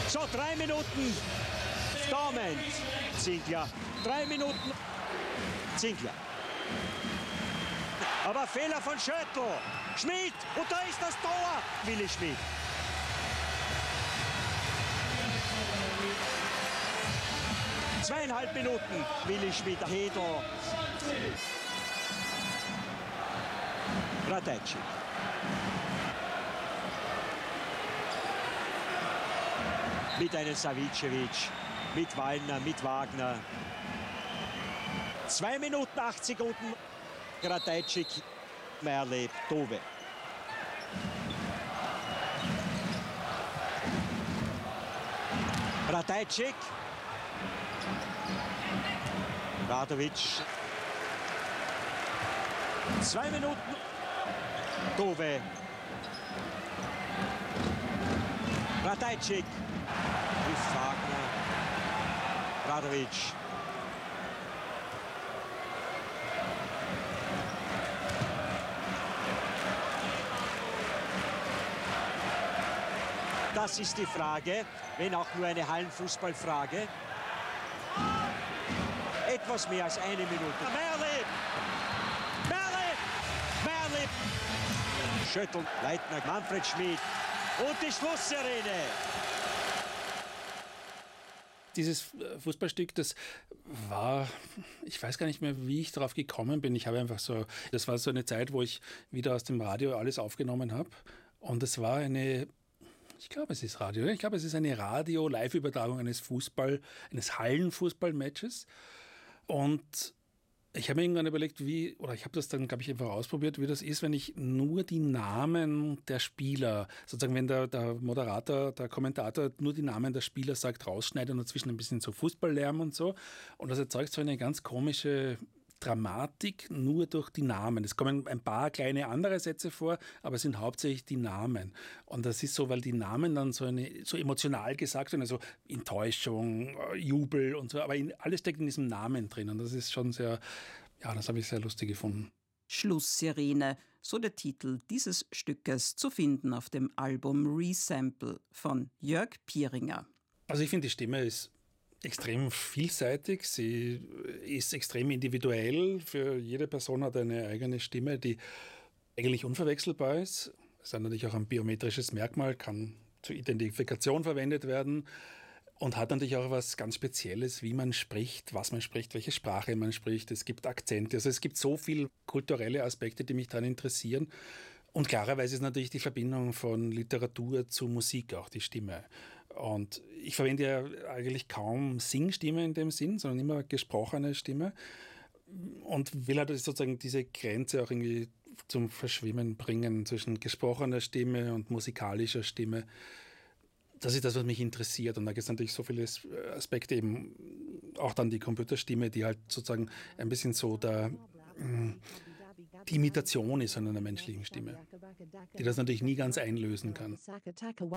So, 3 Minuten. Dorment. Ziegler. 3 Minuten. Ziegler. Aber Fehler von Schöttl. Schmid. Und da ist das Tor. Willi Schmid. Zweieinhalb Minuten. Willi Schmid. Hedl. Ratajczyk. Mit einem Savicevic, mit Wallner, mit Wagner. 2 Minuten, 8 Sekunden. Ratajczyk, Merle, Tove. Ratajczyk. Radovic. 2 Minuten. Tove. Ratajczyk. Wagner. Radovic. Das ist die Frage, wenn auch nur eine Hallenfußballfrage. Etwas mehr als 1 Minute. Merle! Merle! Merle! Schöttl, Leitner, Manfred Schmid und die Schlusssirene. Dieses Fußballstück, das war, ich weiß gar nicht mehr, wie ich darauf gekommen bin. Ich habe einfach so, das war so eine Zeit, wo ich wieder aus dem Radio alles aufgenommen habe. Und es war ich glaube, es ist Radio, ich glaube, es ist eine Radio-Live-Übertragung eines Hallenfußball-Matches. Und ich habe mir irgendwann überlegt, ich habe das dann, glaube ich, einfach ausprobiert, wie das ist, wenn ich nur die Namen der Spieler, sozusagen wenn der Moderator, der Kommentator nur die Namen der Spieler sagt, rausschneidet und dazwischen ein bisschen so Fußballlärm und so. Und das erzeugt so eine ganz komische Dramatik nur durch die Namen. Es kommen ein paar kleine andere Sätze vor, aber es sind hauptsächlich die Namen. Und das ist so, weil die Namen dann so emotional gesagt werden, also Enttäuschung, Jubel und so, aber alles steckt in diesem Namen drin. Und das ist schon das habe ich sehr lustig gefunden. Schlusssirene, so der Titel dieses Stückes, zu finden auf dem Album Resample von Jörg Pieringer. Also ich finde, die Stimme ist extrem vielseitig, sie ist extrem individuell. Für jede Person hat eine eigene Stimme, die eigentlich unverwechselbar ist. Das ist natürlich auch ein biometrisches Merkmal, kann zur Identifikation verwendet werden und hat natürlich auch was ganz Spezielles, wie man spricht, was man spricht, welche Sprache man spricht. Es gibt Akzente, also es gibt so viele kulturelle Aspekte, die mich daran interessieren. Und klarerweise ist natürlich die Verbindung von Literatur zu Musik auch die Stimme. Und ich verwende ja eigentlich kaum Singstimme in dem Sinn, sondern immer gesprochene Stimme. Und will halt sozusagen diese Grenze auch irgendwie zum Verschwimmen bringen zwischen gesprochener Stimme und musikalischer Stimme. Das ist das, was mich interessiert. Und da gibt es natürlich so viele Aspekte, eben auch dann die Computerstimme, die halt sozusagen ein bisschen so die Imitation ist an einer menschlichen Stimme, die das natürlich nie ganz einlösen kann.